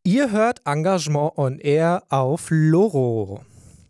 Ihr hört Engagement on Air auf Loro.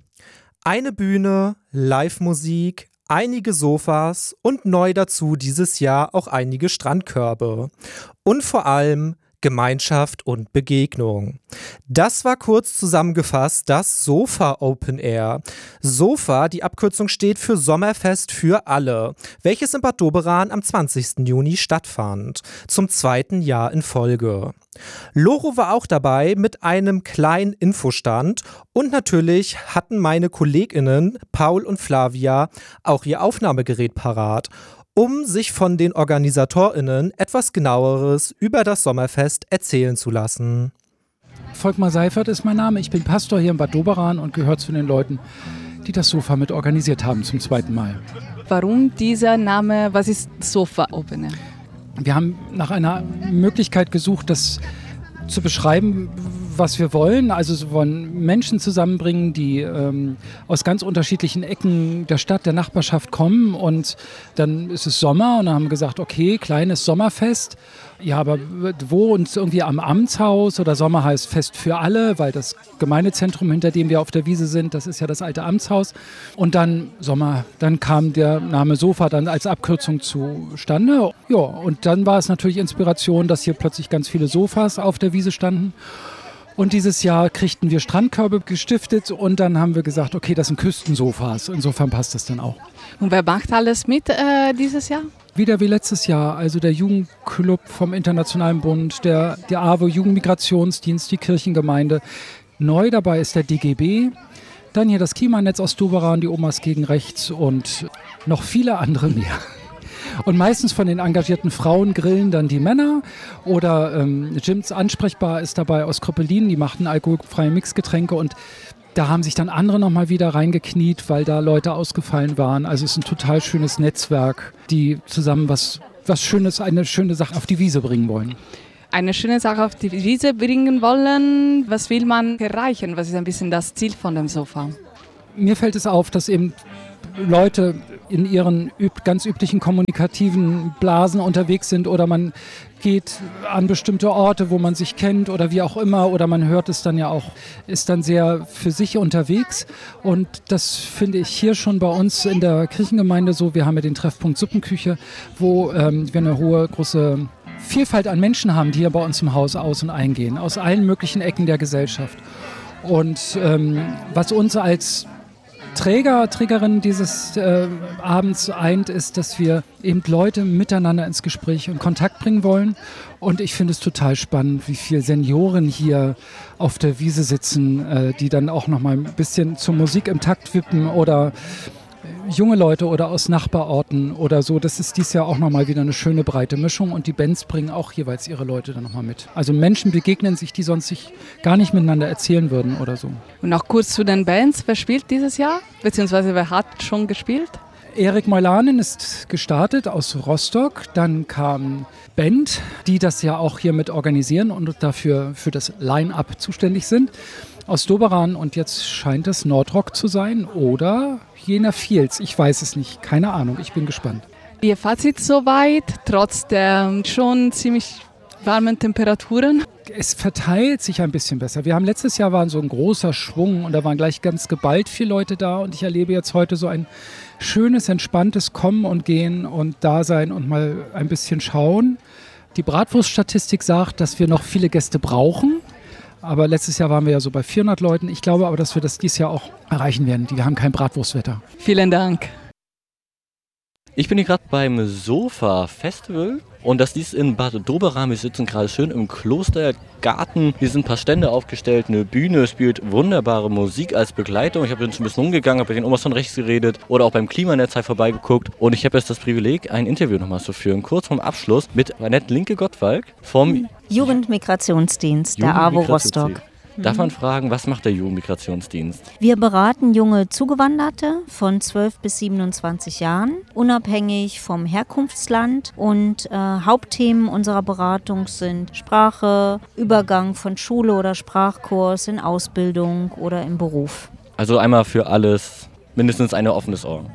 Eine Bühne, Live-Musik, einige Sofas und neu dazu dieses Jahr auch einige Strandkörbe. Und vor allem Gemeinschaft und Begegnung. Das war kurz zusammengefasst das Sofa Open Air. Sofa, die Abkürzung steht für Sommerfest für alle, welches in Bad Doberan am 20. Juni stattfand, zum 2. Jahr in Folge. Loro war auch dabei mit einem kleinen Infostand und natürlich hatten meine KollegInnen Paul und Flavia auch ihr Aufnahmegerät parat, um sich von den OrganisatorInnen etwas Genaueres über das Sommerfest erzählen zu lassen. Volkmar Seifert ist mein Name. Ich bin Pastor hier in Bad Doberan und gehöre zu den Leuten, die das Sofa mit organisiert haben zum 2. Mal. Warum dieser Name? Was ist Sofa Open Air? Wir haben nach einer Möglichkeit gesucht, das zu beschreiben, was wir wollen. Also wir wollen Menschen zusammenbringen, die aus ganz unterschiedlichen Ecken der Stadt, der Nachbarschaft kommen. Und dann ist es Sommer und dann haben wir gesagt, okay, kleines Sommerfest. Ja, aber wo? Und irgendwie am Amtshaus oder Sommer heißt Fest für alle, weil das Gemeindezentrum, hinter dem wir auf der Wiese sind, das ist ja das alte Amtshaus. Und dann Sommer, dann kam der Name Sofa dann als Abkürzung zustande. Ja, und dann war es natürlich Inspiration, dass hier plötzlich ganz viele Sofas auf der Wiese standen. Und dieses Jahr kriegten wir Strandkörbe gestiftet und dann haben wir gesagt, okay, das sind Küstensofas. Insofern passt das dann auch. Und wer macht alles mit dieses Jahr? Wieder wie letztes Jahr, also der Jugendclub vom Internationalen Bund, der AWO Jugendmigrationsdienst, die Kirchengemeinde. Neu dabei ist der DGB, dann hier das Klimanetz aus Doberan, die Omas gegen Rechts und noch viele andere mehr. Und meistens von den engagierten Frauen grillen dann die Männer oder Jims ansprechbar ist dabei aus Kröppelin, die machten alkoholfreie Mixgetränke und da haben sich dann andere nochmal wieder reingekniet, weil da Leute ausgefallen waren. Also es ist ein total schönes Netzwerk, die zusammen was Schönes, eine schöne Sache auf die Wiese bringen wollen. Eine schöne Sache auf die Wiese bringen wollen. Was will man erreichen? Was ist ein bisschen das Ziel von dem Sofa? Mir fällt es auf, dass eben Leute in ihren ganz üblichen kommunikativen Blasen unterwegs sind oder man geht an bestimmte Orte, wo man sich kennt oder wie auch immer oder man hört es dann ja auch, ist dann sehr für sich unterwegs und das finde ich hier schon bei uns in der Kirchengemeinde so. Wir haben ja den Treffpunkt Suppenküche, wo wir eine große Vielfalt an Menschen haben, die hier bei uns im Haus aus- und eingehen, aus allen möglichen Ecken der Gesellschaft. Und was uns als Trägerin dieses Abends eint, ist, dass wir eben Leute miteinander ins Gespräch und Kontakt bringen wollen. Und ich finde es total spannend, wie viele Senioren hier auf der Wiese sitzen, die dann auch noch mal ein bisschen zur Musik im Takt wippen oder junge Leute oder aus Nachbarorten oder so. Das ist dieses Jahr auch nochmal wieder eine schöne breite Mischung und die Bands bringen auch jeweils ihre Leute dann nochmal mit. Also Menschen begegnen sich, die sonst sich gar nicht miteinander erzählen würden oder so. Und noch kurz zu den Bands. Wer spielt dieses Jahr? Beziehungsweise wer hat schon gespielt? Erik Meulanen ist gestartet aus Rostock. Dann kam Band, die das ja auch hier mit organisieren und dafür für das Line-Up zuständig sind. Aus Doberan und jetzt scheint es Nordrock zu sein oder Jena Fields. Ich weiß es nicht, keine Ahnung, ich bin gespannt. Ihr Fazit soweit, trotz der schon ziemlich warmen Temperaturen? Es verteilt sich ein bisschen besser. Wir haben letztes Jahr war so ein großer Schwung und da waren gleich ganz geballt viele Leute da und ich erlebe jetzt heute so ein schönes, entspanntes Kommen und Gehen und Dasein und mal ein bisschen schauen. Die Bratwurststatistik sagt, dass wir noch viele Gäste brauchen. Aber letztes Jahr waren wir ja so bei 400 Leuten. Ich glaube aber, dass wir das dieses Jahr auch erreichen werden. Wir haben kein Bratwurstwetter. Vielen Dank. Ich bin hier gerade beim Sofa-Festival und das ist in Bad Doberan. Wir sitzen gerade schön im Klostergarten. Hier sind ein paar Stände aufgestellt, eine Bühne spielt wunderbare Musik als Begleitung. Ich habe jetzt ein bisschen umgegangen, habe mit den Omas von rechts geredet oder auch beim Klimanetz vorbeigeguckt. Und ich habe jetzt das Privileg, ein Interview nochmal zu führen, kurz vorm Abschluss mit Annette Linke-Gottwalk vom Jugendmigrationsdienst der AWO Rostock. Darf man fragen, was macht der Jugendmigrationsdienst? Wir beraten junge Zugewanderte von 12 bis 27 Jahren, unabhängig vom Herkunftsland. Und Hauptthemen unserer Beratung sind Sprache, Übergang von Schule oder Sprachkurs in Ausbildung oder im Beruf. Also einmal für alles mindestens ein offenes Ohr.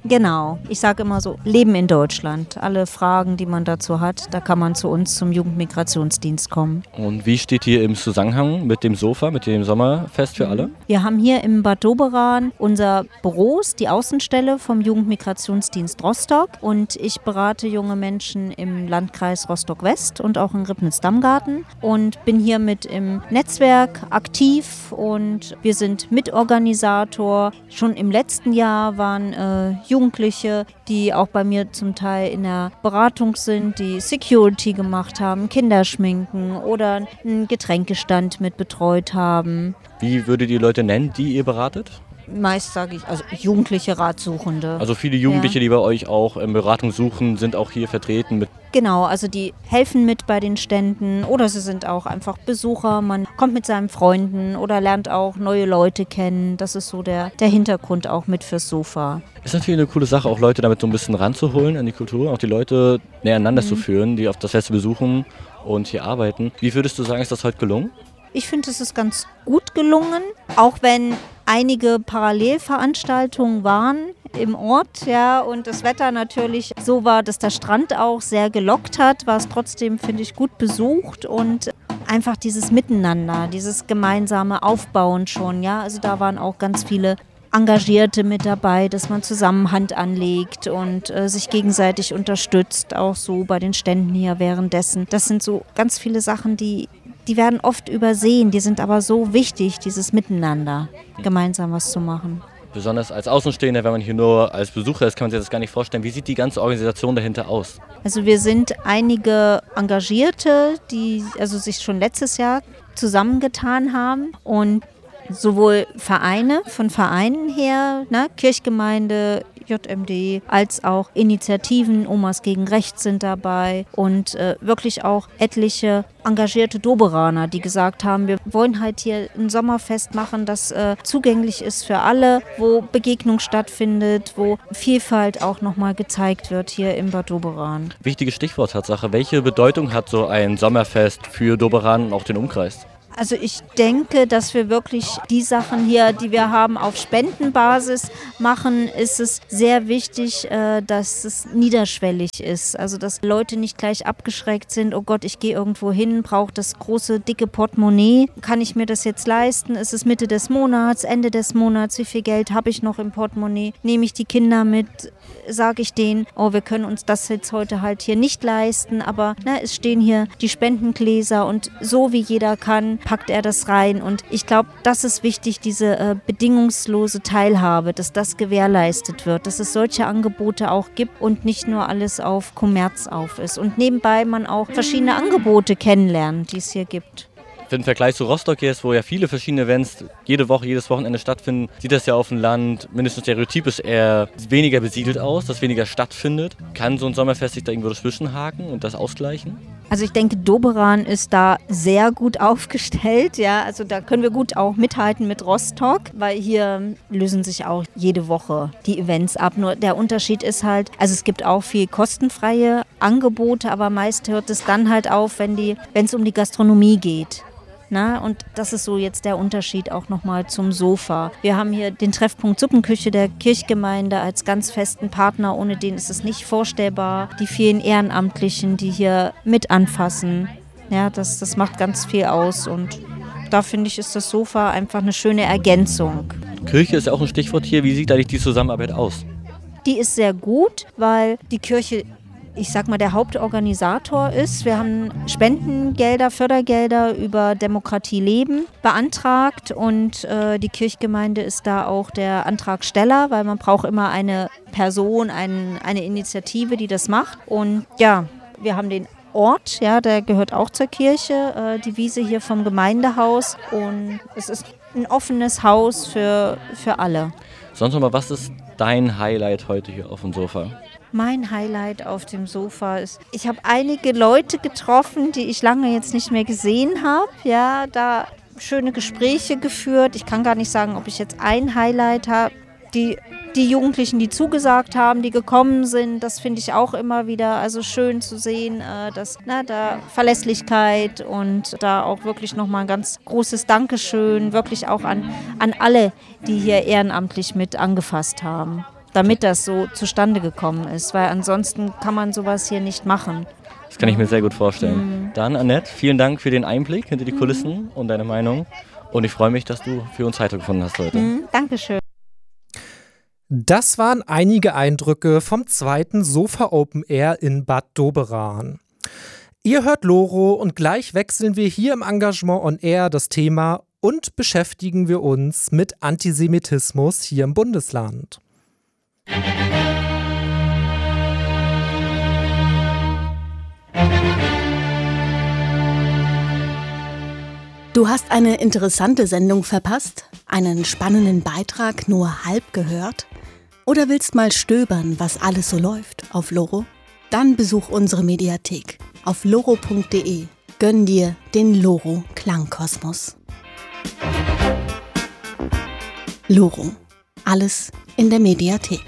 Genau. Ich sage immer so, Leben in Deutschland. Alle Fragen, die man dazu hat, da kann man zu uns zum Jugendmigrationsdienst kommen. Und wie steht hier im Zusammenhang mit dem Sofa, mit dem Sommerfest für alle? Wir haben hier im Bad Doberan unser Büros, die Außenstelle vom Jugendmigrationsdienst Rostock. Und ich berate junge Menschen im Landkreis Rostock-West und auch in Ribnitz-Dammgarten. Und bin hier mit im Netzwerk aktiv und wir sind Mitorganisator. Schon im letzten Jahr waren Jugendliche, die auch bei mir zum Teil in der Beratung sind, die Security gemacht haben, Kinderschminken oder einen Getränkestand mit betreut haben. Wie würdet ihr Leute nennen, die ihr beratet? Meist sage ich, also jugendliche Ratsuchende. Also viele Jugendliche, die bei euch auch Beratung suchen, sind auch hier vertreten mit. Genau, also die helfen mit bei den Ständen oder sie sind auch einfach Besucher. Man kommt mit seinen Freunden oder lernt auch neue Leute kennen. Das ist so der Hintergrund auch mit fürs Sofa. Ist natürlich eine coole Sache, auch Leute damit so ein bisschen ranzuholen an die Kultur, auch die Leute näher aneinander zu führen, die auf das Fest besuchen und hier arbeiten. Wie würdest du sagen, ist das heute gelungen? Ich finde, es ist ganz gut gelungen, auch wenn einige Parallelveranstaltungen waren im Ort, ja, und das Wetter natürlich so war, dass der Strand auch sehr gelockt hat, war es trotzdem, finde ich, gut besucht und einfach dieses Miteinander, dieses gemeinsame Aufbauen schon, ja, also da waren auch ganz viele Engagierte mit dabei, dass man zusammen Hand anlegt und sich gegenseitig unterstützt, auch so bei den Ständen hier währenddessen. Das sind so ganz viele Sachen, die werden oft übersehen, die sind aber so wichtig, dieses Miteinander, gemeinsam was zu machen. Besonders als Außenstehender, wenn man hier nur als Besucher ist, kann man sich das gar nicht vorstellen. Wie sieht die ganze Organisation dahinter aus? Also wir sind einige Engagierte, die also sich schon letztes Jahr zusammengetan haben und sowohl von Vereinen her, ne, Kirchgemeinde, JMD, als auch Initiativen, Omas gegen Rechts sind dabei und wirklich auch etliche engagierte Doberaner, die gesagt haben, wir wollen halt hier ein Sommerfest machen, das zugänglich ist für alle, wo Begegnung stattfindet, wo Vielfalt auch nochmal gezeigt wird hier im Bad Doberan. Wichtige Stichwort, Tatsache. Welche Bedeutung hat so ein Sommerfest für Doberan und auch den Umkreis? Also ich denke, dass wir wirklich die Sachen hier, die wir haben, auf Spendenbasis machen, ist es sehr wichtig, dass es niederschwellig ist. Also dass Leute nicht gleich abgeschreckt sind, oh Gott, ich gehe irgendwo hin, brauche das große, dicke Portemonnaie. Kann ich mir das jetzt leisten? Ist es Mitte des Monats, Ende des Monats? Wie viel Geld habe ich noch im Portemonnaie? Nehme ich die Kinder mit? Sage ich denen, oh, wir können uns das jetzt heute halt hier nicht leisten, aber es stehen hier die Spendengläser und so wie jeder kann, packt er das rein. Und ich glaube, das ist wichtig, diese bedingungslose Teilhabe, dass das gewährleistet wird, dass es solche Angebote auch gibt und nicht nur alles auf Kommerz auf ist. Und nebenbei man auch verschiedene Angebote kennenlernt, die es hier gibt. Im Vergleich zu Rostock jetzt, wo ja viele verschiedene Events jede Woche, jedes Wochenende stattfinden, sieht das ja auf dem Land mindestens stereotypisch eher weniger besiedelt aus, dass weniger stattfindet. Kann so ein Sommerfest sich da irgendwo dazwischen haken und das ausgleichen? Also ich denke, Doberan ist da sehr gut aufgestellt, ja, also da können wir gut auch mithalten mit Rostock, weil hier lösen sich auch jede Woche die Events ab. Nur der Unterschied ist halt, also es gibt auch viel kostenfreie Angebote, aber meist hört es dann halt auf, wenn es um die Gastronomie geht. Na, und das ist so jetzt der Unterschied auch nochmal zum Sofa. Wir haben hier den Treffpunkt Suppenküche der Kirchgemeinde als ganz festen Partner, ohne den ist es nicht vorstellbar. Die vielen Ehrenamtlichen, die hier mit anfassen, ja, das macht ganz viel aus und da finde ich, ist das Sofa einfach eine schöne Ergänzung. Kirche ist ja auch ein Stichwort hier. Wie sieht eigentlich die Zusammenarbeit aus? Die ist sehr gut, weil die Kirche, ich sag mal, der Hauptorganisator ist. Wir haben Spendengelder, Fördergelder über Demokratie Leben beantragt und die Kirchgemeinde ist da auch der Antragsteller, weil man braucht immer eine Person, eine Initiative, die das macht. Und ja, wir haben den Ort, ja, der gehört auch zur Kirche, die Wiese hier vom Gemeindehaus und es ist ein offenes Haus für alle. Sonst noch mal, was ist dein Highlight heute hier auf dem Sofa? Mein Highlight auf dem Sofa ist, ich habe einige Leute getroffen, die ich lange jetzt nicht mehr gesehen habe. Ja, da schöne Gespräche geführt. Ich kann gar nicht sagen, ob ich jetzt ein Highlight habe. Die Jugendlichen, die zugesagt haben, die gekommen sind, das finde ich auch immer wieder also schön zu sehen, dass da Verlässlichkeit und da auch wirklich nochmal ein ganz großes Dankeschön, wirklich auch an alle, die hier ehrenamtlich mit angefasst haben. damit das so zustande gekommen ist, weil ansonsten kann man sowas hier nicht machen. Das kann ich mir sehr gut vorstellen. Dann, Annette, vielen Dank für den Einblick hinter die Kulissen und deine Meinung. Und ich freue mich, dass du für uns Zeit gefunden hast heute. Dankeschön. Das waren einige Eindrücke vom 2. Sofa Open Air in Bad Doberan. Ihr hört Loro und gleich wechseln wir hier im Engagement on Air das Thema und beschäftigen wir uns mit Antisemitismus hier im Bundesland. Du hast eine interessante Sendung verpasst? Einen spannenden Beitrag nur halb gehört? Oder willst mal stöbern, was alles so läuft auf Loro? Dann besuch unsere Mediathek auf loro.de. Gönn dir den Loro Klangkosmos. Loro. Alles in der Mediathek.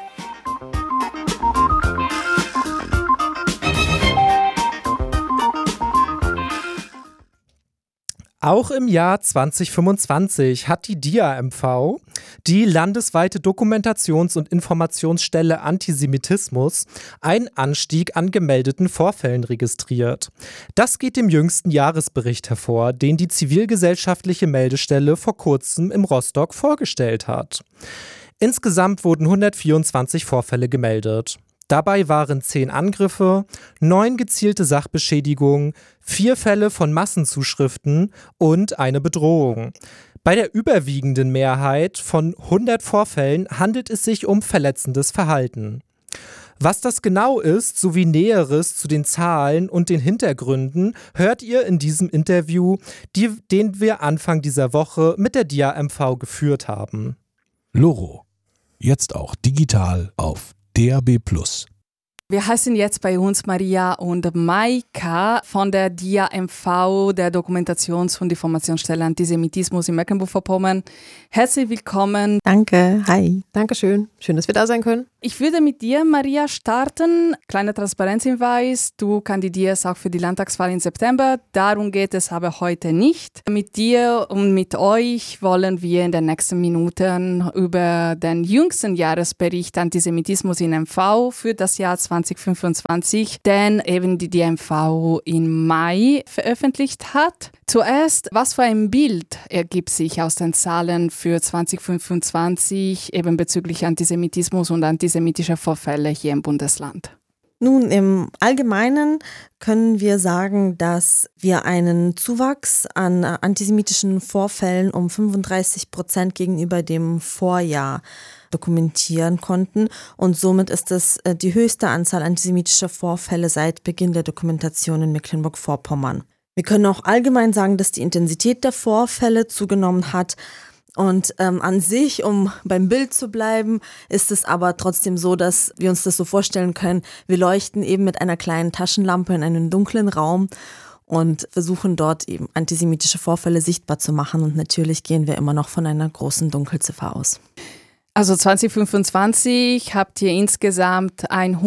Auch im Jahr 2025 hat die DIA-MV, die landesweite Dokumentations- und Informationsstelle Antisemitismus, einen Anstieg an gemeldeten Vorfällen registriert. Das geht dem jüngsten Jahresbericht hervor, den die zivilgesellschaftliche Meldestelle vor kurzem im Rostock vorgestellt hat. Insgesamt wurden 124 Vorfälle gemeldet. Dabei waren 10 Angriffe, 9 gezielte Sachbeschädigungen, 4 Fälle von Massenzuschriften und eine Bedrohung. Bei der überwiegenden Mehrheit von 100 Vorfällen handelt es sich um verletzendes Verhalten. Was das genau ist, sowie Näheres zu den Zahlen und den Hintergründen, hört ihr in diesem Interview, den wir Anfang dieser Woche mit der DIA-MV geführt haben. Loro. Jetzt auch digital auf DAB+. Wir heißen jetzt bei uns Maria und Maika von der DIA-MV, der Dokumentations- und Informationsstelle Antisemitismus in Mecklenburg-Vorpommern. Herzlich willkommen. Danke, hi. Dankeschön, schön, dass wir da sein können. Ich würde mit dir, Maria, starten. Kleiner Transparenzhinweis, du kandidierst auch für die Landtagswahl im September. Darum geht es aber heute nicht. Mit dir und mit euch wollen wir in den nächsten Minuten über den jüngsten Jahresbericht Antisemitismus in MV für das Jahr 2025, den eben die DIA-MV im Mai veröffentlicht hat. Zuerst, was für ein Bild ergibt sich aus den Zahlen für 2025 eben bezüglich Antisemitismus und antisemitischer Vorfälle hier im Bundesland? Nun, im Allgemeinen können wir sagen, dass wir einen Zuwachs an antisemitischen Vorfällen um 35% gegenüber dem Vorjahr dokumentieren konnten. Und somit ist es die höchste Anzahl antisemitischer Vorfälle seit Beginn der Dokumentation in Mecklenburg-Vorpommern. Wir können auch allgemein sagen, dass die Intensität der Vorfälle zugenommen hat. Und an sich, um beim Bild zu bleiben, ist es aber trotzdem so, dass wir uns das so vorstellen können, wir leuchten eben mit einer kleinen Taschenlampe in einen dunklen Raum und versuchen dort eben antisemitische Vorfälle sichtbar zu machen. Und natürlich gehen wir immer noch von einer großen Dunkelziffer aus. Also 2025 habt ihr insgesamt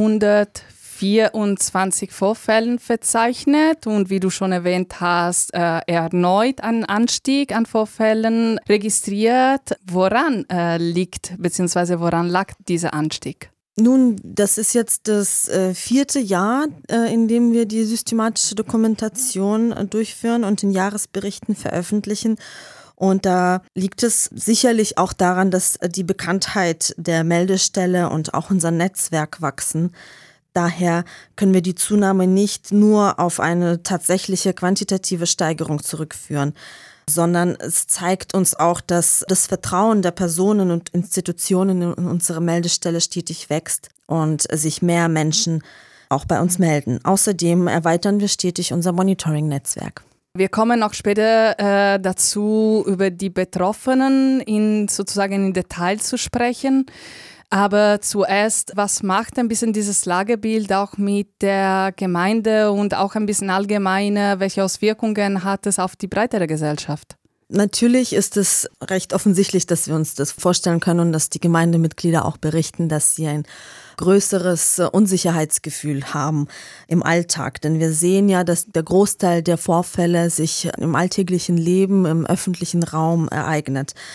124 Vorfällen verzeichnet und wie du schon erwähnt hast, erneut einen Anstieg an Vorfällen registriert. Woran woran lag dieser Anstieg? Nun, das ist jetzt das 4. Jahr, in dem wir die systematische Dokumentation durchführen und in Jahresberichten veröffentlichen. Und da liegt es sicherlich auch daran, dass die Bekanntheit der Meldestelle und auch unser Netzwerk wachsen. Daher können wir die Zunahme nicht nur auf eine tatsächliche quantitative Steigerung zurückführen, sondern es zeigt uns auch, dass das Vertrauen der Personen und Institutionen in unsere Meldestelle stetig wächst und sich mehr Menschen auch bei uns melden. Außerdem erweitern wir stetig unser Monitoring-Netzwerk. Wir kommen auch später dazu, über die Betroffenen sozusagen in Detail zu sprechen. Aber zuerst, was macht ein bisschen dieses Lagebild auch mit der Gemeinde und auch ein bisschen allgemeiner, welche Auswirkungen hat es auf die breitere Gesellschaft? Natürlich ist es recht offensichtlich, dass wir uns das vorstellen können und dass die Gemeindemitglieder auch berichten, dass sie ein größeres Unsicherheitsgefühl haben im Alltag. Denn wir sehen ja, dass der Großteil der Vorfälle sich im alltäglichen Leben, im öffentlichen Raum ereignet.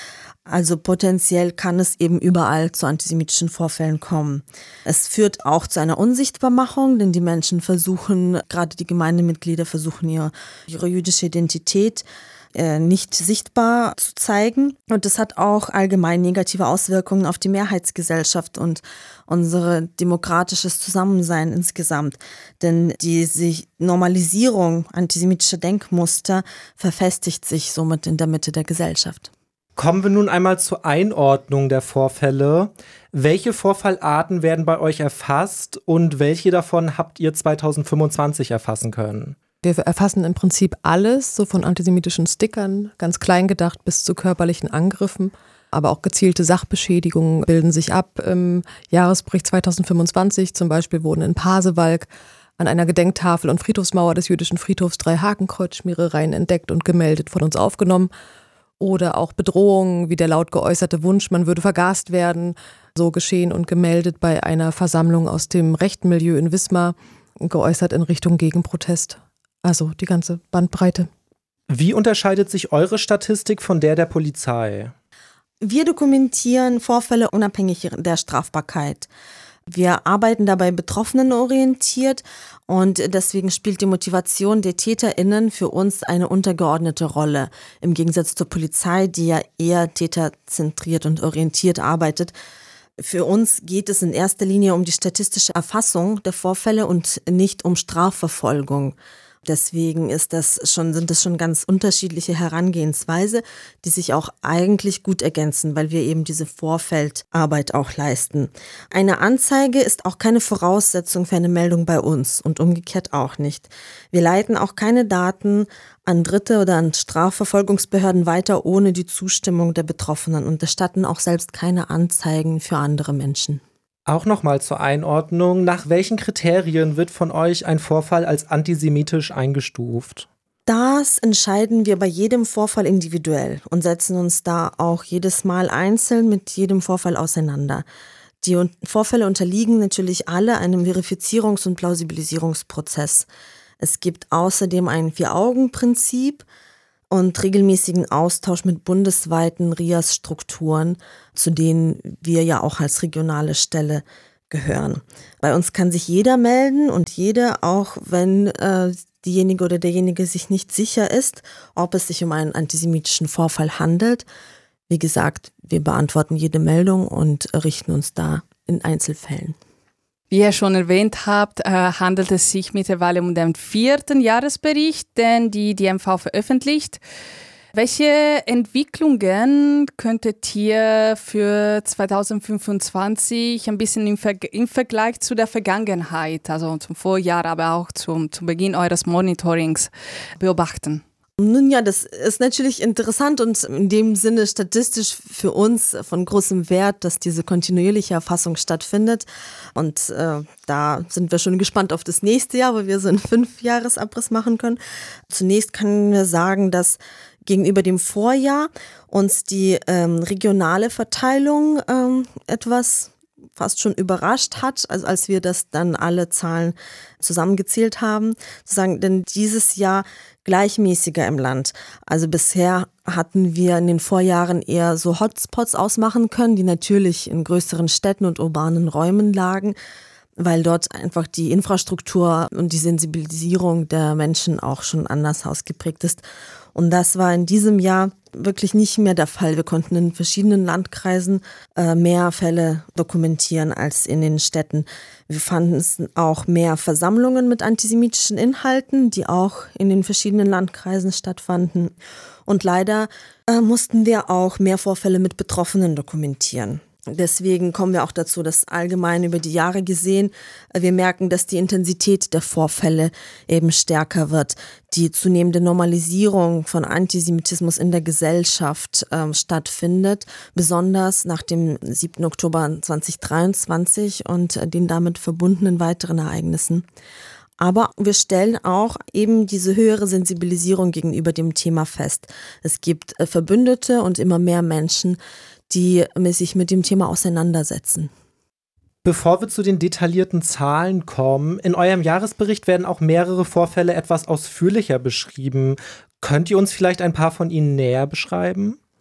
Also potenziell kann es eben überall zu antisemitischen Vorfällen kommen. Es führt auch zu einer Unsichtbarmachung, denn die Menschen versuchen, gerade die Gemeindemitglieder versuchen ihre jüdische Identität nicht sichtbar zu zeigen. Und das hat auch allgemein negative Auswirkungen auf die Mehrheitsgesellschaft und unser demokratisches Zusammensein insgesamt. Denn die Normalisierung antisemitischer Denkmuster verfestigt sich somit in der Mitte der Gesellschaft. Kommen wir nun einmal zur Einordnung der Vorfälle. Welche Vorfallarten werden bei euch erfasst und welche davon habt ihr 2025 erfassen können? Wir erfassen im Prinzip alles, so von antisemitischen Stickern, ganz klein gedacht, bis zu körperlichen Angriffen. Aber auch gezielte Sachbeschädigungen bilden sich ab. Im Jahresbericht 2025 zum Beispiel wurden in Pasewalk an einer Gedenktafel und Friedhofsmauer des jüdischen Friedhofs 3 Hakenkreuzschmierereien entdeckt und gemeldet, von uns aufgenommen. Oder auch Bedrohungen wie der laut geäußerte Wunsch, man würde vergast werden, so geschehen und gemeldet bei einer Versammlung aus dem rechten Milieu in Wismar, geäußert in Richtung Gegenprotest. Also die ganze Bandbreite. Wie unterscheidet sich eure Statistik von der Polizei? Wir dokumentieren Vorfälle unabhängig der Strafbarkeit. Wir arbeiten dabei betroffenenorientiert und deswegen spielt die Motivation der TäterInnen für uns eine untergeordnete Rolle. Im Gegensatz zur Polizei, die ja eher täterzentriert und orientiert arbeitet. Für uns geht es in erster Linie um die statistische Erfassung der Vorfälle und nicht um Strafverfolgung. Deswegen sind das schon ganz unterschiedliche Herangehensweise, die sich auch eigentlich gut ergänzen, weil wir eben diese Vorfeldarbeit auch leisten. Eine Anzeige ist auch keine Voraussetzung für eine Meldung bei uns und umgekehrt auch nicht. Wir leiten auch keine Daten an Dritte oder an Strafverfolgungsbehörden weiter ohne die Zustimmung der Betroffenen und erstatten auch selbst keine Anzeigen für andere Menschen. Auch nochmal zur Einordnung, nach welchen Kriterien wird von euch ein Vorfall als antisemitisch eingestuft? Das entscheiden wir bei jedem Vorfall individuell und setzen uns da auch jedes Mal einzeln mit jedem Vorfall auseinander. Die Vorfälle unterliegen natürlich alle einem Verifizierungs- und Plausibilisierungsprozess. Es gibt außerdem ein 4-Augen-Prinzip und regelmäßigen Austausch mit bundesweiten RIAS-Strukturen, zu denen wir ja auch als regionale Stelle gehören. Bei uns kann sich jeder melden und jede, auch wenn diejenige oder derjenige sich nicht sicher ist, ob es sich um einen antisemitischen Vorfall handelt. Wie gesagt, wir beantworten jede Meldung und richten uns da in Einzelfällen. Wie ihr schon erwähnt habt, handelt es sich mittlerweile um den 4. Jahresbericht, den die DMV veröffentlicht. Welche Entwicklungen könntet ihr für 2025 ein bisschen im Vergleich zu der Vergangenheit, also zum Vorjahr, aber auch zum Beginn eures Monitorings beobachten? Nun ja, das ist natürlich interessant und in dem Sinne statistisch für uns von großem Wert, dass diese kontinuierliche Erfassung stattfindet. Und da sind wir schon gespannt auf das nächste Jahr, wo wir so einen 5-Jahres-Abriss machen können. Zunächst können wir sagen, dass gegenüber dem Vorjahr uns die regionale Verteilung etwas fast schon überrascht hat, also als wir das dann alle Zahlen zusammengezählt haben, sozusagen, denn dieses Jahr gleichmäßiger im Land. Also bisher hatten wir in den Vorjahren eher so Hotspots ausmachen können, die natürlich in größeren Städten und urbanen Räumen lagen, weil dort einfach die Infrastruktur und die Sensibilisierung der Menschen auch schon anders ausgeprägt ist. Und das war in diesem Jahr wirklich nicht mehr der Fall. Wir konnten in verschiedenen Landkreisen mehr Fälle dokumentieren als in den Städten. Wir fanden es auch mehr Versammlungen mit antisemitischen Inhalten, die auch in den verschiedenen Landkreisen stattfanden. Und leider mussten wir auch mehr Vorfälle mit Betroffenen dokumentieren. Deswegen kommen wir auch dazu, dass allgemein über die Jahre gesehen, wir merken, dass die Intensität der Vorfälle eben stärker wird. Die zunehmende Normalisierung von Antisemitismus in der Gesellschaft stattfindet, besonders nach dem 7. Oktober 2023 und den damit verbundenen weiteren Ereignissen. Aber wir stellen auch eben diese höhere Sensibilisierung gegenüber dem Thema fest. Es gibt Verbündete und immer mehr Menschen, die sich mit dem Thema auseinandersetzen. Bevor wir zu den detaillierten Zahlen kommen, in eurem Jahresbericht werden auch mehrere Vorfälle etwas ausführlicher beschrieben. Könnt ihr uns vielleicht ein paar von ihnen näher beschreiben?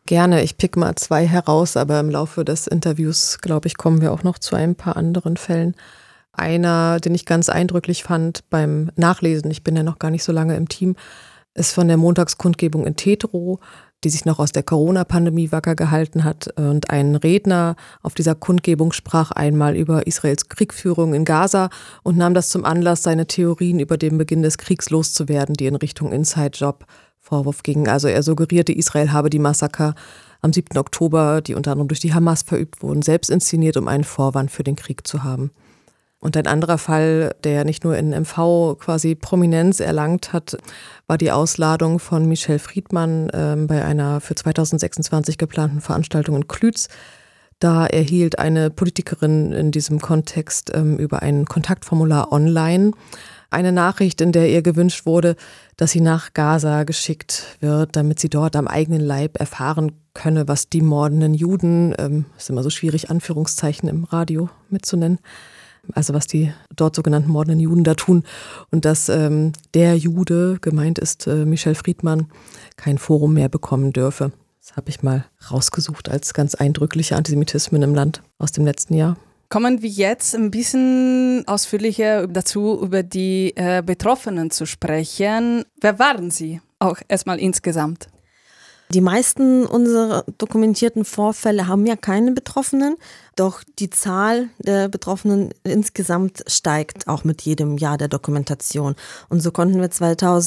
Gerne, ich pick mal 2 heraus, aber im Laufe des Interviews, glaube ich, kommen wir auch noch zu ein paar anderen Fällen. Einer, den ich ganz eindrücklich fand beim Nachlesen, ich bin ja noch gar nicht so lange im Team, ist von der Montagskundgebung in Tetro, die sich noch aus der Corona-Pandemie wacker gehalten hat. Und ein Redner auf dieser Kundgebung sprach einmal über Israels Kriegführung in Gaza und nahm das zum Anlass, seine Theorien über den Beginn des Kriegs loszuwerden, die in Richtung Inside-Job-Vorwurf gingen. Also er suggerierte, Israel habe die Massaker am 7. Oktober, die unter anderem durch die Hamas verübt wurden, selbst inszeniert, um einen Vorwand für den Krieg zu haben. Und ein anderer Fall, der nicht nur in MV quasi Prominenz erlangt hat, war die Ausladung von Michel Friedmann bei einer für 2026 geplanten Veranstaltung in Klütz. Da erhielt eine Politikerin in diesem Kontext über ein Kontaktformular online eine Nachricht, in der ihr gewünscht wurde, dass sie nach Gaza geschickt wird, damit sie dort am eigenen Leib erfahren könne, was die mordenden Juden, ist immer so schwierig, Anführungszeichen im Radio mitzunennen, also was die dort sogenannten mordenden Juden da tun und dass der Jude, gemeint ist Michel Friedmann, kein Forum mehr bekommen dürfe. Das habe ich mal rausgesucht als ganz eindrückliche Antisemitismen im Land aus dem letzten Jahr. Kommen wir jetzt ein bisschen ausführlicher dazu, über die Betroffenen zu sprechen. Wer waren Sie? Auch erstmal insgesamt. Die meisten unserer dokumentierten Vorfälle haben ja keine Betroffenen, doch die Zahl der Betroffenen insgesamt steigt auch mit jedem Jahr der Dokumentation. Und so konnten wir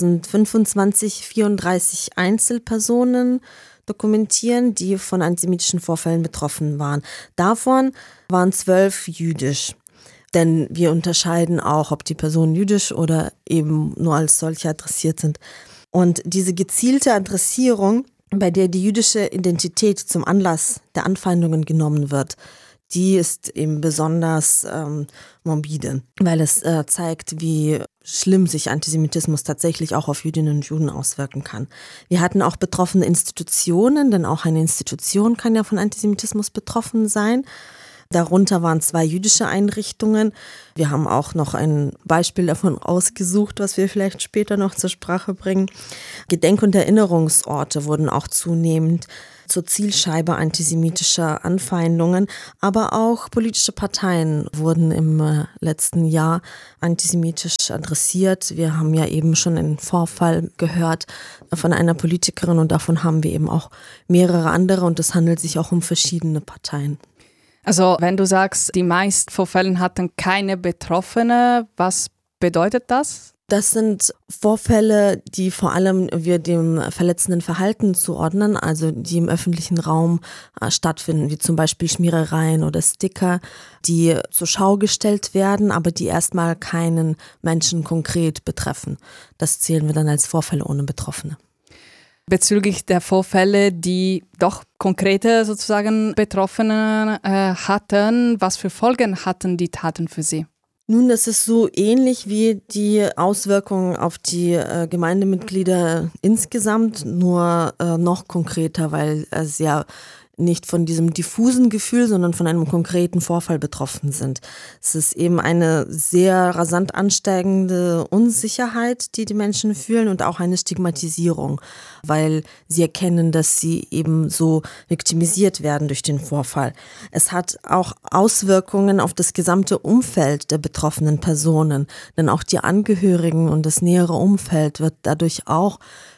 2025 34 Einzelpersonen dokumentieren, die von antisemitischen Vorfällen betroffen waren. Davon waren 12 jüdisch. Denn wir unterscheiden auch, ob die Personen jüdisch oder eben nur als solche adressiert sind. Und diese gezielte Adressierung, bei der die jüdische Identität zum Anlass der Anfeindungen genommen wird, die ist eben besonders morbide, weil es zeigt, wie schlimm sich Antisemitismus tatsächlich auch auf Jüdinnen und Juden auswirken kann. Wir hatten auch betroffene Institutionen, denn auch eine Institution kann ja von Antisemitismus betroffen sein. Darunter waren 2 jüdische Einrichtungen. Wir haben auch noch ein Beispiel davon ausgesucht, was wir vielleicht später noch zur Sprache bringen. Gedenk- und Erinnerungsorte wurden auch zunehmend zur Zielscheibe antisemitischer Anfeindungen, aber auch politische Parteien wurden im letzten Jahr antisemitisch adressiert. Wir haben ja eben schon einen Vorfall gehört von einer Politikerin und davon haben wir eben auch mehrere andere und es handelt sich auch um verschiedene Parteien. Also wenn du sagst, die meisten Vorfälle hatten keine Betroffene, was bedeutet das? Das sind Vorfälle, die vor allem wir dem verletzenden Verhalten zuordnen, also die im öffentlichen Raum stattfinden, wie zum Beispiel Schmierereien oder Sticker, die zur Schau gestellt werden, aber die erstmal keinen Menschen konkret betreffen. Das zählen wir dann als Vorfälle ohne Betroffene. Bezüglich der Vorfälle, die doch konkrete sozusagen Betroffene hatten, was für Folgen hatten die Taten für sie? Nun, das ist so ähnlich wie die Auswirkungen auf die Gemeindemitglieder insgesamt, nur noch konkreter, weil es ja nicht von diesem diffusen Gefühl, sondern von einem konkreten Vorfall betroffen sind. Es ist eben eine sehr rasant ansteigende Unsicherheit, die die Menschen fühlen und auch eine Stigmatisierung, weil sie erkennen, dass sie eben so viktimisiert werden durch den Vorfall. Es hat auch Auswirkungen auf das gesamte Umfeld der betroffenen Personen, denn auch die Angehörigen und das nähere Umfeld wird dadurch auch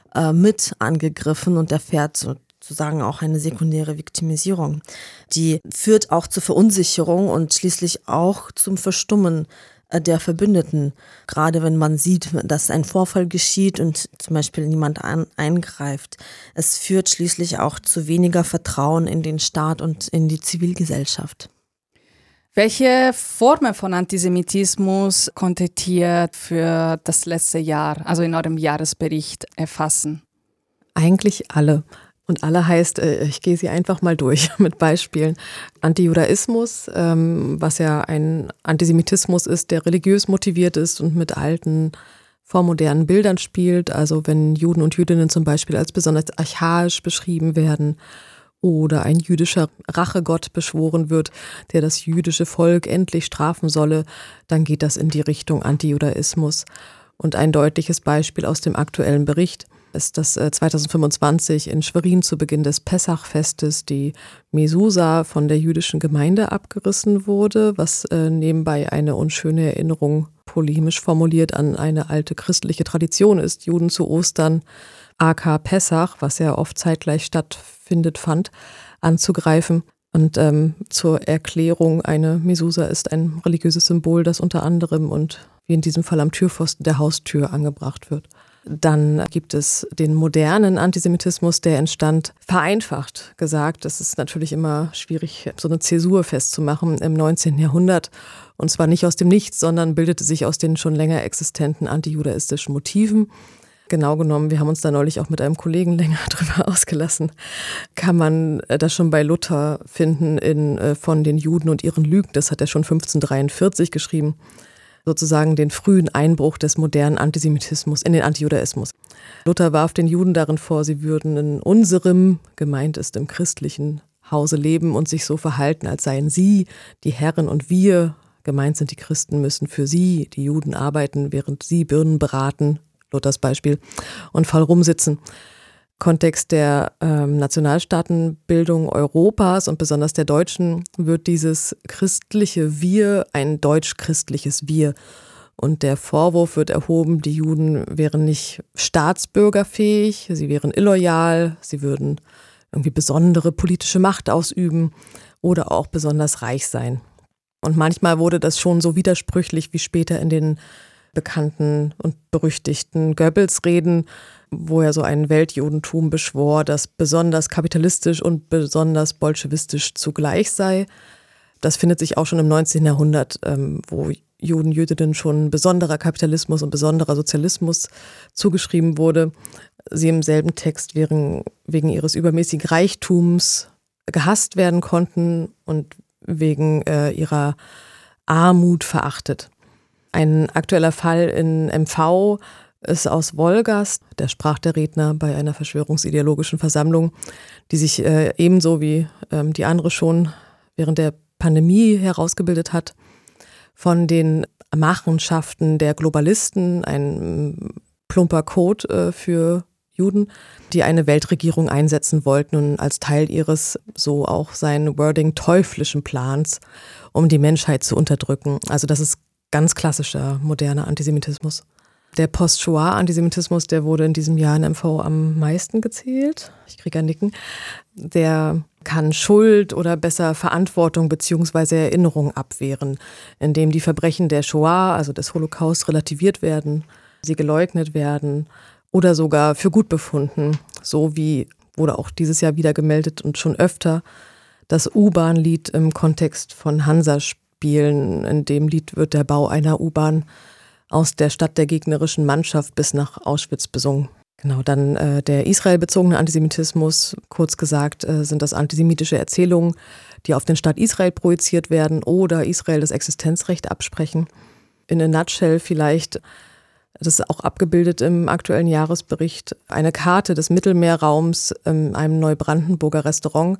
mit angegriffen und erfährt sozusagen auch eine sekundäre Viktimisierung. Die führt auch zur Verunsicherung und schließlich auch zum Verstummen der Verbündeten. Gerade wenn man sieht, dass ein Vorfall geschieht und zum Beispiel niemand eingreift. Es führt schließlich auch zu weniger Vertrauen in den Staat und in die Zivilgesellschaft. Welche Formen von Antisemitismus konntet ihr für das letzte Jahr, also in eurem Jahresbericht, erfassen? Eigentlich alle. Und alle heißt, ich gehe sie einfach mal durch mit Beispielen. Antijudaismus, was ja ein Antisemitismus ist, der religiös motiviert ist und mit alten, vormodernen Bildern spielt. Also wenn Juden und Jüdinnen zum Beispiel als besonders archaisch beschrieben werden oder ein jüdischer Rachegott beschworen wird, der das jüdische Volk endlich strafen solle, dann geht das in die Richtung Antijudaismus. Und ein deutliches Beispiel aus dem aktuellen Bericht ist, dass 2025 in Schwerin zu Beginn des Pessachfestes die Mesusa von der jüdischen Gemeinde abgerissen wurde, was nebenbei eine unschöne Erinnerung, polemisch formuliert, an eine alte christliche Tradition ist, Juden zu Ostern, aka Pessach, was ja oft zeitgleich fand, anzugreifen. Und zur Erklärung, eine Mesusa ist ein religiöses Symbol, das unter anderem und wie in diesem Fall am Türpfosten der Haustür angebracht wird. Dann gibt es den modernen Antisemitismus, der entstand, vereinfacht gesagt. Es ist natürlich immer schwierig, so eine Zäsur festzumachen im 19. Jahrhundert. Und zwar nicht aus dem Nichts, sondern bildete sich aus den schon länger existenten antijudaistischen Motiven. Genau genommen, wir haben uns da neulich auch mit einem Kollegen länger drüber ausgelassen, kann man das schon bei Luther finden von den Juden und ihren Lügen. Das hat er schon 1543 geschrieben. Sozusagen den frühen Einbruch des modernen Antisemitismus in den Antijudaismus. Luther warf den Juden darin vor, sie würden in unserem, gemeint ist im christlichen Hause leben und sich so verhalten, als seien sie die Herren und wir, gemeint sind die Christen, müssen für sie, die Juden, arbeiten, während sie Birnen beraten, Luthers Beispiel, und faul rumsitzen. Kontext der Nationalstaatenbildung Europas und besonders der Deutschen wird dieses christliche Wir ein deutsch-christliches Wir. Und der Vorwurf wird erhoben, die Juden wären nicht staatsbürgerfähig, sie wären illoyal, sie würden irgendwie besondere politische Macht ausüben oder auch besonders reich sein. Und manchmal wurde das schon so widersprüchlich wie später in den bekannten und berüchtigten Goebbels-Reden, wo er so ein Weltjudentum beschwor, das besonders kapitalistisch und besonders bolschewistisch zugleich sei. Das findet sich auch schon im 19. Jahrhundert, wo Juden, Jüdinnen schon besonderer Kapitalismus und besonderer Sozialismus zugeschrieben wurde. Sie im selben Text wegen ihres übermäßigen Reichtums gehasst werden konnten und wegen ihrer Armut verachtet. Ein aktueller Fall in MV ist aus Wolgast, da sprach der Redner bei einer verschwörungsideologischen Versammlung, die sich ebenso wie die andere schon während der Pandemie herausgebildet hat, von den Machenschaften der Globalisten, ein plumper Code für Juden, die eine Weltregierung einsetzen wollten und als Teil ihres, so auch sein Wording, teuflischen Plans, um die Menschheit zu unterdrücken. Also das ist ganz klassischer moderner Antisemitismus. Der Post-Shoah-Antisemitismus, der wurde in diesem Jahr in MV am meisten gezählt. Ich kriege ein Nicken. Der kann Schuld oder besser Verantwortung bzw. Erinnerung abwehren, indem die Verbrechen der Shoah, also des Holocaust, relativiert werden, sie geleugnet werden oder sogar für gut befunden. So wie wurde auch dieses Jahr wieder gemeldet und schon öfter das U-Bahn-Lied im Kontext von Hansa-Spielen. In dem Lied wird der Bau einer U-Bahn aus der Stadt der gegnerischen Mannschaft bis nach Auschwitz besungen. Genau, dann der israelbezogene Antisemitismus, kurz gesagt, sind das antisemitische Erzählungen, die auf den Staat Israel projiziert werden oder Israel das Existenzrecht absprechen. In a nutshell vielleicht, das ist auch abgebildet im aktuellen Jahresbericht, eine Karte des Mittelmeerraums in einem Neubrandenburger Restaurant.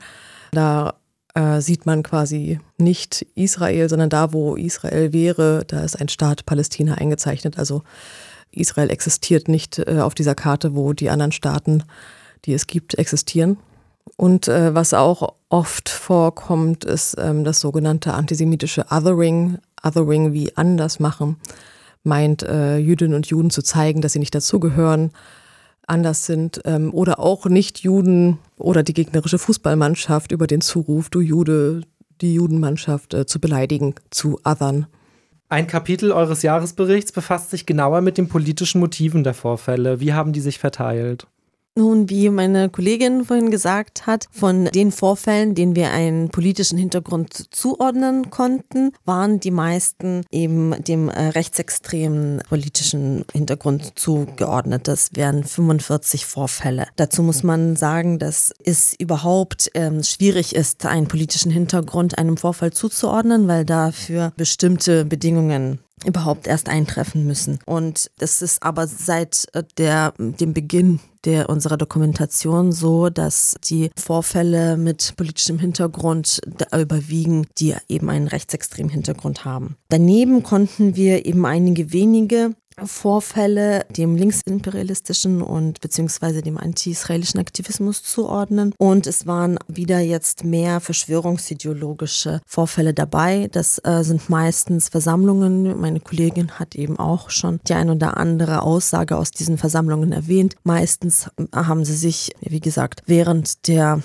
Da sieht man quasi nicht Israel, sondern da, wo Israel wäre, da ist ein Staat Palästina eingezeichnet. Also Israel existiert nicht auf dieser Karte, wo die anderen Staaten, die es gibt, existieren. Und was auch oft vorkommt, ist das sogenannte antisemitische Othering. Othering wie anders machen, meint Jüdinnen und Juden zu zeigen, dass sie nicht dazugehören, anders sind oder auch Nicht-Juden oder die gegnerische Fußballmannschaft über den Zuruf, du Jude, die Judenmannschaft zu beleidigen, zu othern. Ein Kapitel eures Jahresberichts befasst sich genauer mit den politischen Motiven der Vorfälle. Wie haben die sich verteilt? Nun, wie meine Kollegin vorhin gesagt hat, von den Vorfällen, denen wir einen politischen Hintergrund zuordnen konnten, waren die meisten eben dem rechtsextremen politischen Hintergrund zugeordnet. Das wären 45 Vorfälle. Dazu muss man sagen, dass es überhaupt schwierig ist, einen politischen Hintergrund einem Vorfall zuzuordnen, weil dafür bestimmte Bedingungen überhaupt erst eintreffen müssen. Und das ist aber seit dem Beginn unserer Dokumentation so, dass die Vorfälle mit politischem Hintergrund überwiegen, die eben einen rechtsextremen Hintergrund haben. Daneben konnten wir eben einige wenige Vorfälle dem linksimperialistischen und beziehungsweise dem anti-israelischen Aktivismus zuordnen. Und es waren wieder jetzt mehr verschwörungsideologische Vorfälle dabei. Das sind meistens Versammlungen. Meine Kollegin hat eben auch schon die ein oder andere Aussage aus diesen Versammlungen erwähnt. Meistens haben sie sich, wie gesagt, während der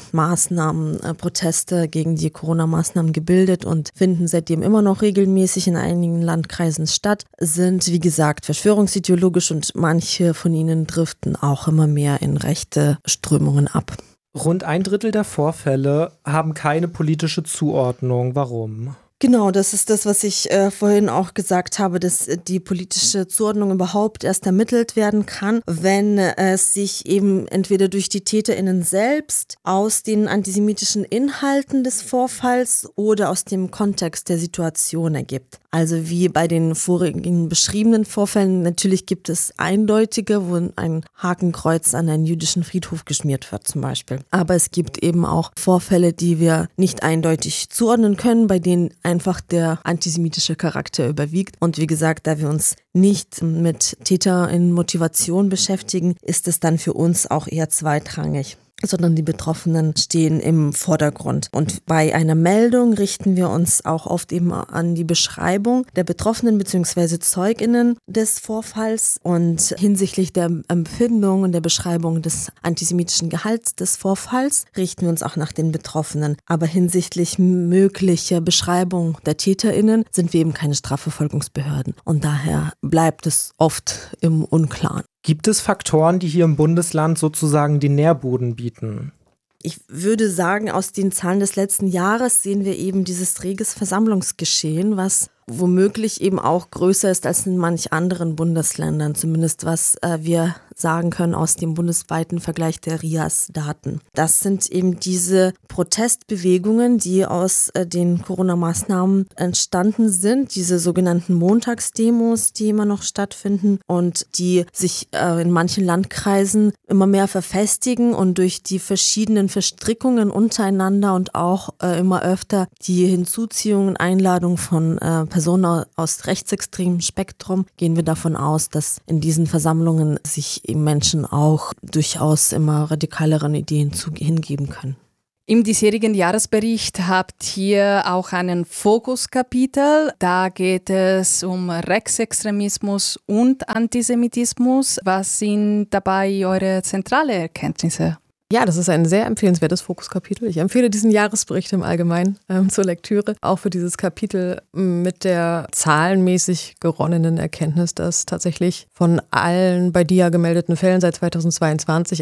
Proteste gegen die Corona-Maßnahmen gebildet und finden seitdem immer noch regelmäßig in einigen Landkreisen statt, sind, wie gesagt, verschwörungsideologisch und manche von ihnen driften auch immer mehr in rechte Strömungen ab. Rund 1/3 der Vorfälle haben keine politische Zuordnung. Warum? Genau, das ist das, was ich vorhin auch gesagt habe, dass die politische Zuordnung überhaupt erst ermittelt werden kann, wenn es sich eben entweder durch die TäterInnen selbst aus den antisemitischen Inhalten des Vorfalls oder aus dem Kontext der Situation ergibt. Also wie bei den vorigen beschriebenen Vorfällen, natürlich gibt es eindeutige, wo ein Hakenkreuz an einen jüdischen Friedhof geschmiert wird zum Beispiel. Aber es gibt eben auch Vorfälle, die wir nicht eindeutig zuordnen können, bei denen einfach der antisemitische Charakter überwiegt. Und wie gesagt, da wir uns nicht mit TäterInnen-Motivation beschäftigen, ist es dann für uns auch eher zweitrangig, sondern die Betroffenen stehen im Vordergrund. Und bei einer Meldung richten wir uns auch oft eben an die Beschreibung der Betroffenen bzw. ZeugInnen des Vorfalls und hinsichtlich der Empfindung und der Beschreibung des antisemitischen Gehalts des Vorfalls richten wir uns auch nach den Betroffenen. Aber hinsichtlich möglicher Beschreibung der TäterInnen sind wir eben keine Strafverfolgungsbehörden. Und daher bleibt es oft im Unklaren. Gibt es Faktoren, die hier im Bundesland sozusagen den Nährboden bieten? Ich würde sagen, aus den Zahlen des letzten Jahres sehen wir eben dieses reges Versammlungsgeschehen, was womöglich eben auch größer ist als in manch anderen Bundesländern, zumindest was wir sagen können aus dem bundesweiten Vergleich der RIAS-Daten. Das sind eben diese Protestbewegungen, die aus den Corona-Maßnahmen entstanden sind, diese sogenannten Montagsdemos, die immer noch stattfinden und die sich in manchen Landkreisen immer mehr verfestigen und durch die verschiedenen Verstrickungen untereinander und auch immer öfter die Hinzuziehung und Einladung von Personen aus rechtsextremem Spektrum gehen wir davon aus, dass in diesen Versammlungen sich eben Menschen auch durchaus immer radikaleren Ideen hingeben können. Im diesjährigen Jahresbericht habt ihr auch einen Fokuskapitel. Da geht es um Rechtsextremismus und Antisemitismus. Was sind dabei eure zentralen Erkenntnisse? Ja, das ist ein sehr empfehlenswertes Fokuskapitel. Ich empfehle diesen Jahresbericht im Allgemeinen zur Lektüre. Auch für dieses Kapitel mit der zahlenmäßig geronnenen Erkenntnis, dass tatsächlich von allen bei DIA gemeldeten Fällen seit 2022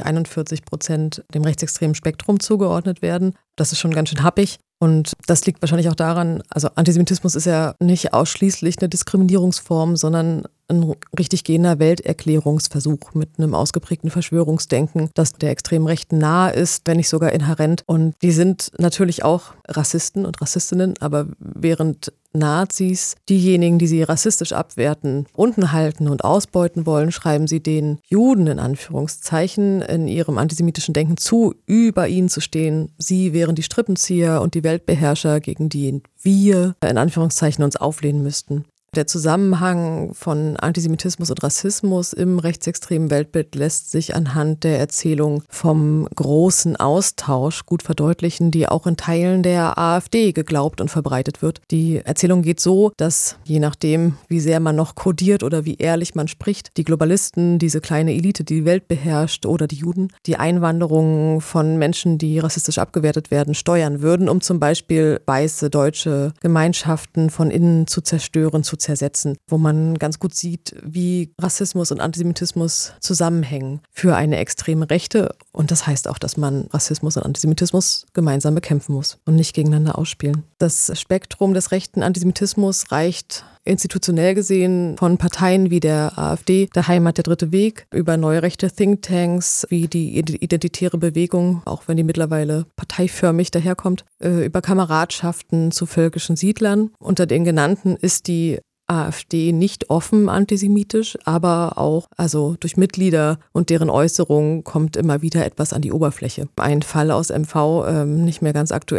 41% dem rechtsextremen Spektrum zugeordnet werden. Das ist schon ganz schön happig. Und das liegt wahrscheinlich auch daran, also Antisemitismus ist ja nicht ausschließlich eine Diskriminierungsform, sondern ein richtig gehender Welterklärungsversuch mit einem ausgeprägten Verschwörungsdenken, das der extremen Rechten nahe ist, wenn nicht sogar inhärent. Und die sind natürlich auch Rassisten und Rassistinnen, aber während Nazis diejenigen, die sie rassistisch abwerten, unten halten und ausbeuten wollen, schreiben sie den Juden in Anführungszeichen in ihrem antisemitischen Denken zu, über ihnen zu stehen. Sie wären die Strippenzieher und die Weltbeherrscher, gegen die wir in Anführungszeichen uns auflehnen müssten. Der Zusammenhang von Antisemitismus und Rassismus im rechtsextremen Weltbild lässt sich anhand der Erzählung vom großen Austausch gut verdeutlichen, die auch in Teilen der AfD geglaubt und verbreitet wird. Die Erzählung geht so, dass je nachdem, wie sehr man noch kodiert oder wie ehrlich man spricht, die Globalisten, diese kleine Elite, die die Welt beherrscht, oder die Juden, die Einwanderung von Menschen, die rassistisch abgewertet werden, steuern würden, um zum Beispiel weiße deutsche Gemeinschaften von innen zu zerstören, zu zersetzen, wo man ganz gut sieht, wie Rassismus und Antisemitismus zusammenhängen für eine extreme Rechte. Und das heißt auch, dass man Rassismus und Antisemitismus gemeinsam bekämpfen muss und nicht gegeneinander ausspielen. Das Spektrum des rechten Antisemitismus reicht institutionell gesehen von Parteien wie der AfD, der Heimat der Dritte Weg, über neue rechte Thinktanks wie die Identitäre Bewegung, auch wenn die mittlerweile parteiförmig daherkommt, über Kameradschaften zu völkischen Siedlern. Unter den genannten ist die AfD nicht offen antisemitisch, aber auch durch Mitglieder und deren Äußerungen kommt immer wieder etwas an die Oberfläche. Ein Fall aus MV, nicht mehr ganz aktuell.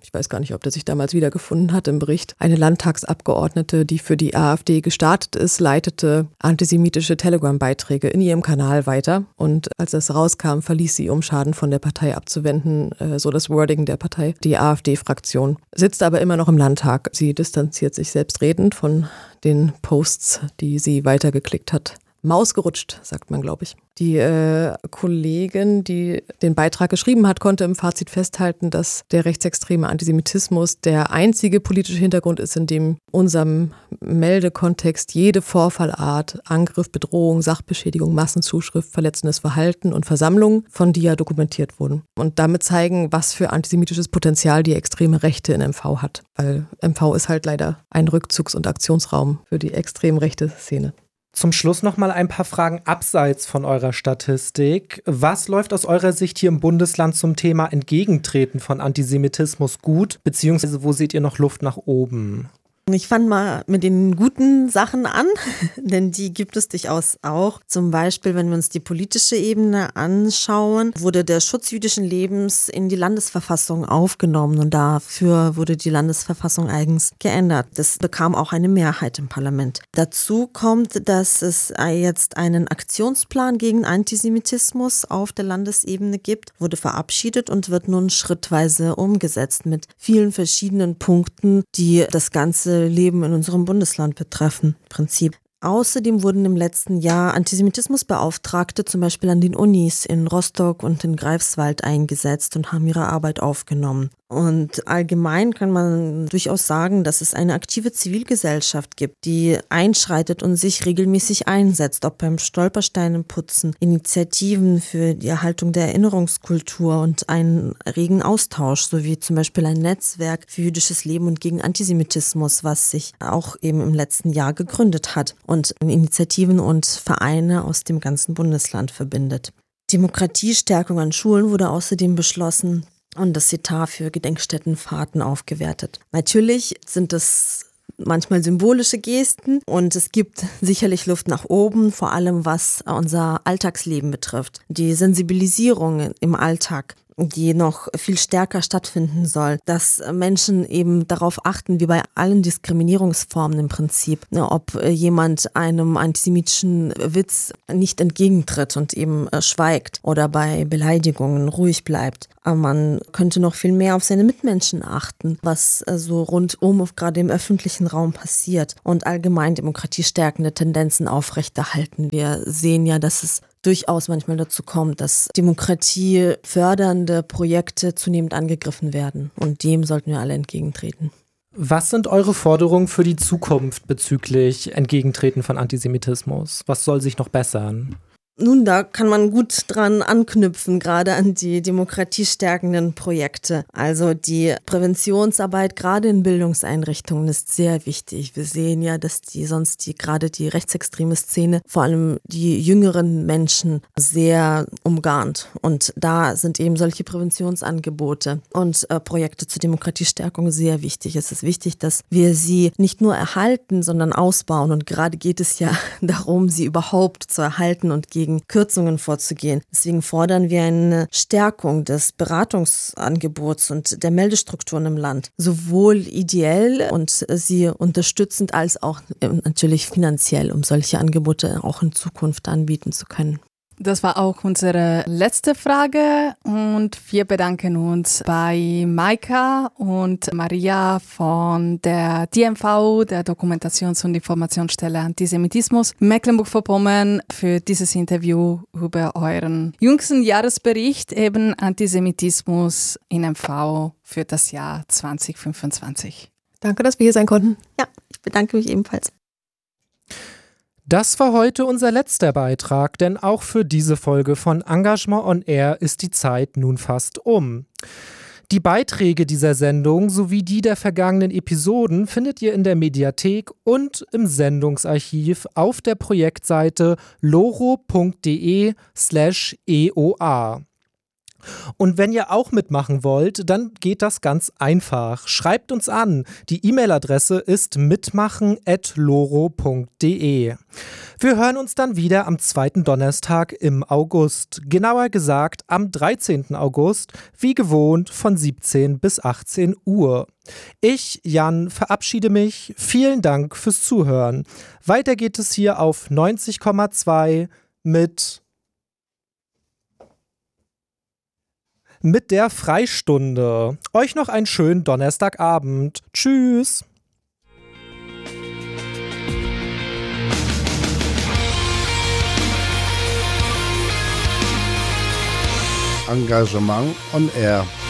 ich weiß gar nicht, ob der sich damals wiedergefunden hat im Bericht, eine Landtagsabgeordnete, die für die AfD gestartet ist, leitete antisemitische Telegram-Beiträge in ihrem Kanal weiter. Und als das rauskam, verließ sie, um Schaden von der Partei abzuwenden, so das Wording der Partei, die AfD-Fraktion. Sitzt aber immer noch im Landtag. Sie distanziert sich selbstredend von den Posts, die sie weitergeklickt hat. Maus gerutscht, sagt man, glaube ich. Die Kollegin, die den Beitrag geschrieben hat, konnte im Fazit festhalten, dass der rechtsextreme Antisemitismus der einzige politische Hintergrund ist, in dem unserem Meldekontext jede Vorfallart, Angriff, Bedrohung, Sachbeschädigung, Massenzuschrift, verletzendes Verhalten und Versammlung von DIA dokumentiert wurden. Und damit zeigen, was für antisemitisches Potenzial die extreme Rechte in MV hat. Weil MV ist halt leider ein Rückzugs- und Aktionsraum für die extrem rechte Szene. Zum Schluss noch mal ein paar Fragen abseits von eurer Statistik. Was läuft aus eurer Sicht hier im Bundesland zum Thema Entgegentreten von Antisemitismus gut, beziehungsweise wo seht ihr noch Luft nach oben? Ich fange mal mit den guten Sachen an, denn die gibt es durchaus auch. Zum Beispiel, wenn wir uns die politische Ebene anschauen, wurde der Schutz jüdischen Lebens in die Landesverfassung aufgenommen und dafür wurde die Landesverfassung eigens geändert. Das bekam auch eine Mehrheit im Parlament. Dazu kommt, dass es jetzt einen Aktionsplan gegen Antisemitismus auf der Landesebene gibt, wurde verabschiedet und wird nun schrittweise umgesetzt mit vielen verschiedenen Punkten, die das ganze Leben in unserem Bundesland betreffen, im Prinzip. Außerdem wurden im letzten Jahr Antisemitismusbeauftragte zum Beispiel an den Unis in Rostock und in Greifswald eingesetzt und haben ihre Arbeit aufgenommen. Und allgemein kann man durchaus sagen, dass es eine aktive Zivilgesellschaft gibt, die einschreitet und sich regelmäßig einsetzt, ob beim Stolpersteinenputzen, Initiativen für die Erhaltung der Erinnerungskultur und einen regen Austausch, sowie zum Beispiel ein Netzwerk für jüdisches Leben und gegen Antisemitismus, was sich auch eben im letzten Jahr gegründet hat und Initiativen und Vereine aus dem ganzen Bundesland verbindet. Demokratiestärkung an Schulen wurde außerdem beschlossen und das Etat für Gedenkstättenfahrten aufgewertet. Natürlich sind das manchmal symbolische Gesten und es gibt sicherlich Luft nach oben, vor allem was unser Alltagsleben betrifft. Die Sensibilisierung im Alltag, die noch viel stärker stattfinden soll, dass Menschen eben darauf achten, wie bei allen Diskriminierungsformen im Prinzip, ob jemand einem antisemitischen Witz nicht entgegentritt und eben schweigt oder bei Beleidigungen ruhig bleibt. Aber man könnte noch viel mehr auf seine Mitmenschen achten, was so rundum gerade im öffentlichen Raum passiert und allgemein demokratiestärkende Tendenzen aufrechterhalten. Wir sehen ja, dass es durchaus manchmal dazu kommt, dass demokratiefördernde Projekte zunehmend angegriffen werden. Und dem sollten wir alle entgegentreten. Was sind eure Forderungen für die Zukunft bezüglich Entgegentreten von Antisemitismus? Was soll sich noch bessern? Nun, da kann man gut dran anknüpfen, gerade an die demokratiestärkenden Projekte. Also die Präventionsarbeit gerade in Bildungseinrichtungen ist sehr wichtig. Wir sehen ja, dass gerade die rechtsextreme Szene, vor allem die jüngeren Menschen, sehr umgarnt. Und da sind eben solche Präventionsangebote und Projekte zur Demokratiestärkung sehr wichtig. Es ist wichtig, dass wir sie nicht nur erhalten, sondern ausbauen. Und gerade geht es ja darum, sie überhaupt zu erhalten und gegen Kürzungen vorzugehen. Deswegen fordern wir eine Stärkung des Beratungsangebots und der Meldestrukturen im Land. Sowohl ideell und sie unterstützend als auch natürlich finanziell, um solche Angebote auch in Zukunft anbieten zu können. Das war auch unsere letzte Frage und wir bedanken uns bei Maika und Maria von der DMV, der Dokumentations- und Informationsstelle Antisemitismus Mecklenburg-Vorpommern, für dieses Interview über euren jüngsten Jahresbericht, eben Antisemitismus in MV für das Jahr 2025. Danke, dass wir hier sein konnten. Ja, ich bedanke mich ebenfalls. Das war heute unser letzter Beitrag, denn auch für diese Folge von Engagement on Air ist die Zeit nun fast um. Die Beiträge dieser Sendung sowie die der vergangenen Episoden findet ihr in der Mediathek und im Sendungsarchiv auf der Projektseite loro.de/eoa. Und wenn ihr auch mitmachen wollt, dann geht das ganz einfach. Schreibt uns an. Die E-Mail-Adresse ist mitmachen@loro.de. Wir hören uns dann wieder am 2. Donnerstag im August. Genauer gesagt am 13. August, wie gewohnt von 17 bis 18 Uhr. Ich, Jan, verabschiede mich. Vielen Dank fürs Zuhören. Weiter geht es hier auf 90,2 mit der Freistunde. Euch noch einen schönen Donnerstagabend. Tschüss. Engagement on Air.